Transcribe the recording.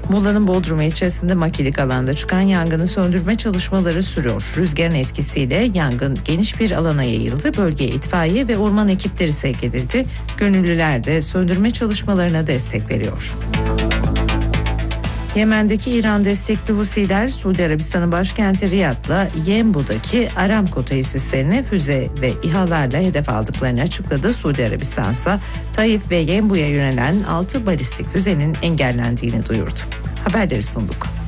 Muğla'nın Bodrum ilçesinde makilik alanda çıkan yangını söndürme çalışmaları sürüyor. Rüzgarın etkisiyle yangın geniş bir alana yayıldı. Bölgeye itfaiye ve orman ekipleri sevk edildi. Gönüllüler de söndürme çalışmalarına destek veriyor. Yemen'deki İran destekli Husiler, Suudi Arabistan'ın başkenti Riyad'la Yenbu'daki Aramco tesislerine füze ve İHA'larla hedef aldıklarını açıkladı. Suudi Arabistan ise Taif ve Yenbu'ya yönelen 6 balistik füzenin engellendiğini duyurdu. Haberleri sunduk.